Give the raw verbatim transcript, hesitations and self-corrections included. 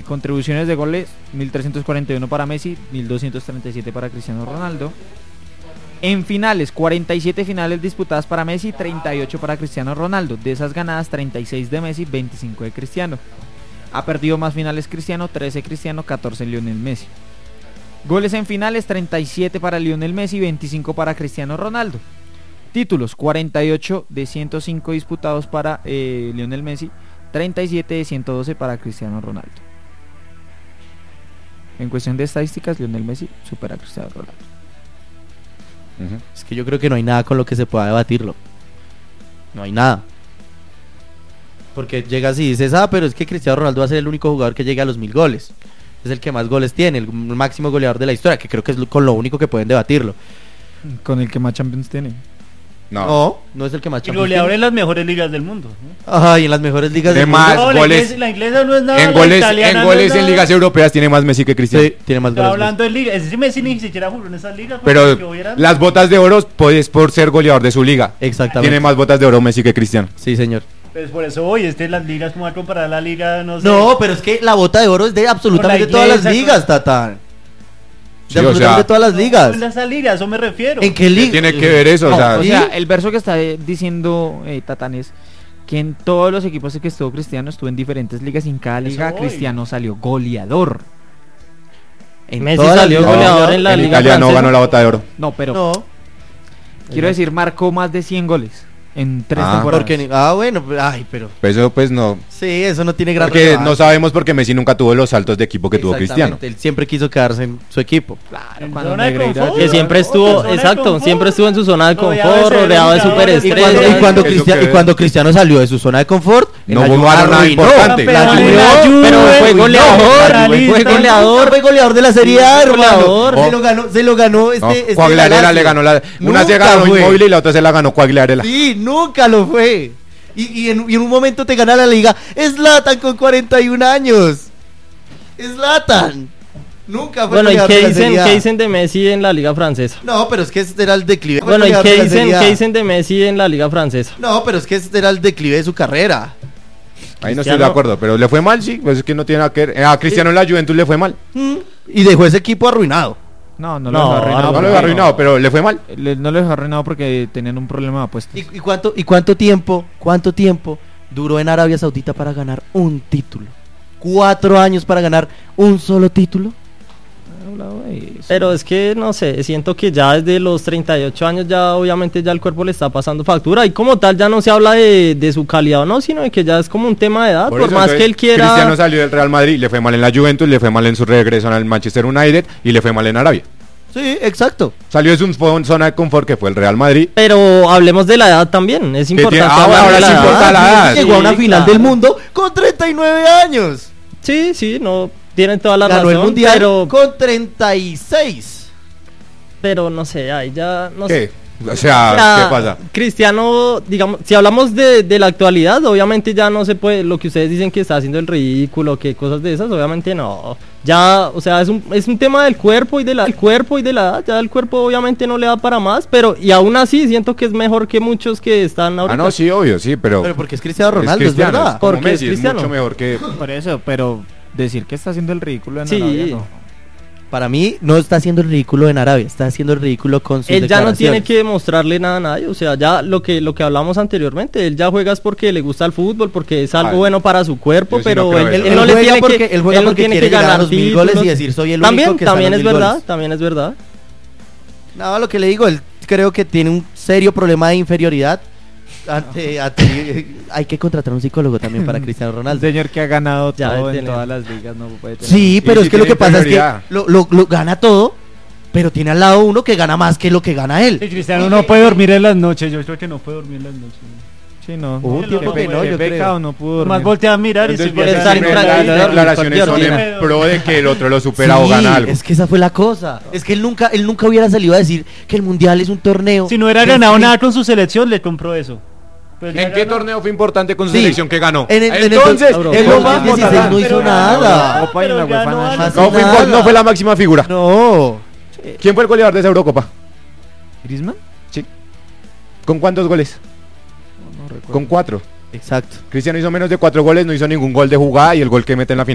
contribuciones de goles, mil trescientos cuarenta y uno para Messi, mil doscientos treinta y siete para Cristiano Ronaldo. En finales, cuarenta y siete finales disputadas para Messi, treinta y ocho para Cristiano Ronaldo. De esas ganadas, treinta y seis de Messi, veinticinco de Cristiano. Ha perdido más finales Cristiano, trece Cristiano, catorce Lionel Messi. Goles en finales, treinta y siete para Lionel Messi, veinticinco para Cristiano Ronaldo. Títulos, cuarenta y ocho de ciento cinco disputados para eh, Lionel Messi, treinta y siete de ciento doce para Cristiano Ronaldo. En cuestión de estadísticas, Lionel Messi supera a Cristiano Ronaldo. Uh-huh. Es que yo creo que no hay nada con lo que se pueda debatirlo. No hay nada. Porque llegas y dices, ah, pero es que Cristiano Ronaldo va a ser el único jugador que llegue a los mil goles. Es el que más goles tiene, el máximo goleador de la historia, que creo que es con lo único que pueden debatirlo. Con el que más Champions tiene. No, no, no es el que más Champions tiene. Y goleador en las mejores ligas del mundo, ¿no? Ay, en las mejores ligas de del más mundo. No, goles. La inglesa no es nada. En goles, en goles no en nada. ligas europeas tiene más Messi que Cristiano. Sí, tiene más goles. Hablando de liga, ese Messi ni siquiera jugó en esas ligas. Pero las botas de oro pues por ser goleador de su liga. Exactamente. Tiene más botas de oro Messi que Cristiano. Sí, señor. Pues por eso hoy, este las ligas, como va a comparar la liga, no sé. No, pero es que la bota de oro es de absolutamente la todas las inglesa, ligas, Tatán. Sí, de absolutamente o sea, todas las ligas. En esa liga, a eso me refiero. ¿En qué liga? Tiene que ver eso, No, o sea, o sea, el verso que está diciendo eh, Tatán es que en todos los equipos en que estuvo Cristiano estuvo en diferentes ligas y en cada liga Cristiano salió goleador. En Messi todas las salió ligas. goleador en la en liga Italia no francesa. ganó la bota de oro. No, pero No. quiero decir, marcó más de cien goles en tres Ah. temporadas. Porque, ni- ah, bueno, ay, pero Pues eso pues no. sí, eso no tiene gran Porque relevancia. no sabemos porque Messi nunca tuvo los saltos de equipo que tuvo Cristiano. Exactamente, él siempre quiso quedarse en su equipo. Claro, En cuando zona de Negreira confort. Que llegó. siempre Oh, estuvo, zona de exacto, confort. siempre estuvo en su zona de Rodeado de confort, ser rodeado de luchadores, Y cuando, superestrellas. y, cuando Eso Cristiano, que- y cuando Cristiano salió de su zona de confort, No la jugó Juve nada arruinó. importante. La Campeón Juve- de la Juve, pero fue arruinó. goleador, Realista. fue goleador. Fue goleador de la Serie A, Fue hermano. goleador. Se lo ganó, se lo ganó este, No, este Quagliarella Lazio. le ganó la una se Nunca ganó fue. Inmóvil y la otra se la ganó Quagliarella. Sí, nunca lo fue. Y, y, en, y en un momento te gana la liga. Zlatan con cuarenta y un años. Zlatan. Nunca fue Bueno, ¿y goleador qué de la dicen, Serie A. qué dicen de Messi en la liga francesa? No, pero es que este era el declive. Fue Bueno, ¿y goleador qué de la dicen, Serie A. qué dicen de Messi en la liga francesa? No, pero es que este era el declive de su carrera. Ahí no estoy Cristiano- de acuerdo, pero le fue mal, sí, pues es que no tiene nada que ver. Eh, A Cristiano en la Juventus le fue mal. Mm. Y dejó ese equipo arruinado. No, no, No, lo dejó arruinado. No lo porque- dejó arruinado, pero le fue mal. Le- no lo dejó arruinado porque tenían un problema de apuestas. ¿Y, y cuánto, ¿Y cuánto tiempo, cuánto tiempo duró en Arabia Saudita para ganar un título? Cuatro años para ganar un solo título. Pero es que, no sé, siento que ya desde los treinta y ocho años ya obviamente ya el cuerpo le está pasando factura. Y como tal ya no se habla de, de su calidad o no, sino de que ya es como un tema de edad. Por, eso, más entonces, que él quiera... Cristiano salió del Real Madrid, le fue mal en la Juventus, le fue mal en su regreso al Manchester United y le fue mal en Arabia. Sí, exacto. Salió de su fue zona de confort que fue el Real Madrid. Pero hablemos de la edad también, es tiene- importante ah, hablar ahora de la sí edad. importa la edad. Llegó a una Sí, final claro. del mundo con treinta y nueve años. Sí, sí, no, tienen toda la Ganó razón, el mundial pero, con treinta y seis. pero no sé, ahí ya no ¿Qué? sé. O sea, O sea, ¿qué pasa? Cristiano, digamos, si hablamos de, de la actualidad, obviamente ya no se puede, lo que ustedes dicen que está haciendo el ridículo, que cosas de esas, obviamente no. Ya, o sea, es un, es un tema del cuerpo y de la el cuerpo y de la edad, ya el cuerpo obviamente no le da para más, pero y aún así siento que es mejor que muchos que están ahorita. Ah, no, sí, obvio, sí, pero... Pero porque es Cristiano es Ronaldo, es, Cristiano, verdad. es como Porque es Messi, es Cristiano. mucho mejor que... Por eso, pero decir que está haciendo el ridículo en Sí. Arabia, no. Para mí no está haciendo el ridículo en Arabia, está haciendo el ridículo con sus Él ya no tiene declaraciones. que demostrarle nada a nadie, o sea, ya lo que lo que hablamos anteriormente, él ya juega es porque le gusta el fútbol, porque es algo Ay, bueno para su cuerpo, yo sí pero no creo él, eso. él no Él le juega tiene porque- que él juega él no porque tiene quiere que llegar a ganar los mil goles y títulos. decir, soy el también, único que está en también los es mil verdad, goles. también es verdad. No, lo que le digo, él creo que tiene un serio problema de inferioridad. Ante, ante- hay que contratar un psicólogo también para Cristiano El Ronaldo. señor que ha ganado Ya todo en tiene. todas las ligas no puede tener. Sí, pero Y es si que lo que tiene pasa es que inferioridad. lo, lo- lo gana todo, pero tiene al lado uno que gana más que lo que gana él. Sí, Cristiano no puede dormir en las noches, yo creo que no puede dormir en las noches. Sí, no. Hubo un ¿Qué tiempo pe- que no, qué yo creo. pecado, no pudo Más dormir. voltea a mirar y se Entonces, por pierde estar así. intranquilo. las Cualquier declaraciones son rutina. en pro de que el otro lo supera o Sí, gana algo. es que esa fue la cosa. Es que él nunca, él nunca hubiera salido a decir que el mundial es un torneo. Si no hubiera que ganado es- nada con su selección, le compró eso. Pero ya ¿En qué ganó. torneo fue importante con su Sí. selección que ganó? En el- en el- Entonces, Euro- En es lo el más dos mil dieciséis importante. no hizo Pero nada. ganó, Copa y pero la UEFA ganó no algo. es No fue, nada. no fue la máxima figura. No. ¿Quién fue el goleador de esa Eurocopa? ¿Griezmann? Sí. ¿Con cuántos goles? No recuerdo. Con cuatro. Exacto. Cristiano hizo menos de cuatro goles, no hizo ningún gol de jugada y el gol que mete en la final